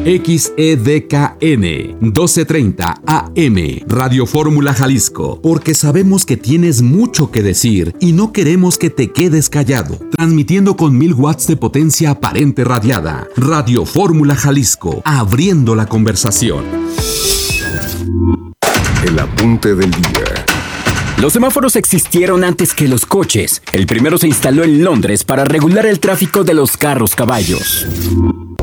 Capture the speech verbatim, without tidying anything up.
X E D K N doce treinta A M, Radio Fórmula Jalisco, porque sabemos que tienes mucho que decir y no queremos que te quedes callado. Transmitiendo con mil watts de potencia aparente radiada. Radio Fórmula Jalisco, abriendo la conversación. El apunte del día. Los semáforos existieron antes que los coches. El primero se instaló en Londres para regular el tráfico de los carros caballos.